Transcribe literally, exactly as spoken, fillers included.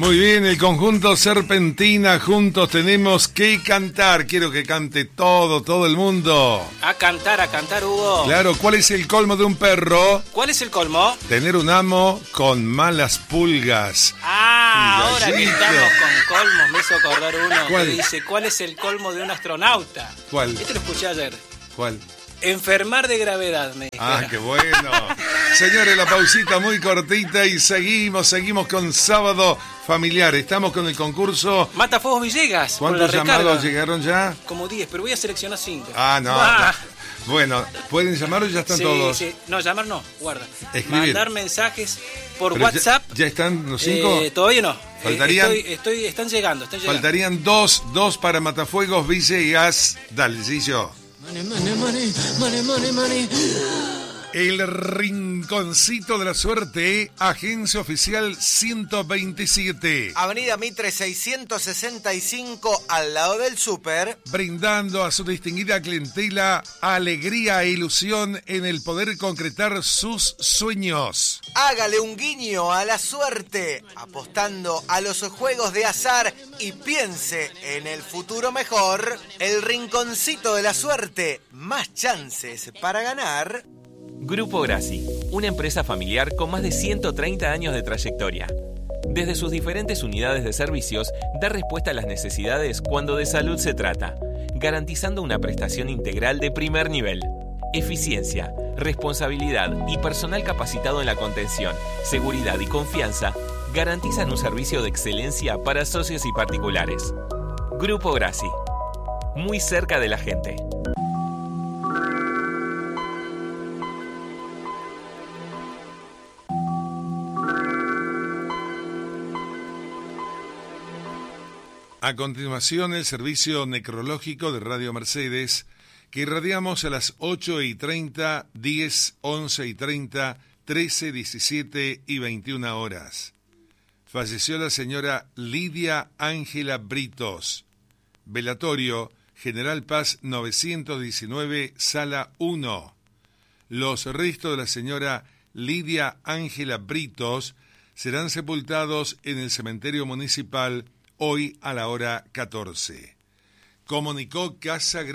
Muy bien, el conjunto Serpentina, juntos tenemos que cantar. Quiero que cante todo, todo el mundo. A cantar, a cantar, Hugo. Claro, ¿cuál es el colmo de un perro? ¿Cuál es el colmo? Tener un amo con malas pulgas. Ah, ahora que Gallito. estamos con colmos, me hizo acordar uno ¿Cuál? que dice, ¿cuál es el colmo de un astronauta? ¿Cuál? Este lo escuché ayer. ¿Cuál? Enfermar de gravedad, me dijera. Ah, qué bueno. Señores, la pausita muy cortita y seguimos, seguimos con Sábado Familiar. Estamos con el concurso. Matafuegos Villegas. por ¿Cuántos la recarga. llamados llegaron ya? Como diez, pero voy a seleccionar cinco. Ah, no. Ah. Bueno, ¿pueden llamar o ya están Sí, todos? sí. No, llamar no, guarda. Escribir. Mandar mensajes por Pero WhatsApp. Ya, ¿Ya están los cinco? Eh, todavía no. Faltarían- Eh, estoy, estoy, están llegando, están llegando. Faltarían dos, dos para Matafuegos, Villegas. Dale, Gillo. Money, money, money, money, money, money. El Rinconcito de la Suerte, agencia oficial ciento veintisiete. Avenida Mitre seiscientos sesenta y cinco, al lado del súper. Brindando a su distinguida clientela alegría e ilusión en el poder concretar sus sueños. Hágale un guiño a la suerte, apostando a los juegos de azar y piense en el futuro mejor. El Rinconcito de la Suerte, más chances para ganar. Grupo Grassi, una empresa familiar con más de ciento treinta años de trayectoria. Desde sus diferentes unidades de servicios, da respuesta a las necesidades cuando de salud se trata, garantizando una prestación integral de primer nivel. Eficiencia, responsabilidad y personal capacitado en la contención, seguridad y confianza garantizan un servicio de excelencia para socios y particulares. Grupo Grassi, muy cerca de la gente. A continuación, el servicio necrológico de Radio Mercedes, que irradiamos a las ocho y treinta, diez, once y treinta, trece, diecisiete y veintiuna horas. Falleció la señora Lidia Ángela Britos. Velatorio, General Paz novecientos diecinueve, Sala uno. Los restos de la señora Lidia Ángela Britos serán sepultados en el cementerio municipal hoy a la hora catorce. Comunicó Casa